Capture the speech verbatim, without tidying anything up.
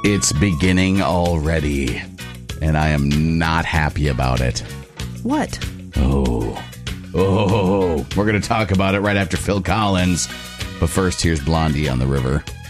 It's beginning already, and I am not happy about it. What? Oh. Oh. We're going to talk about it right after Phil Collins. But first, here's Blondie on the River.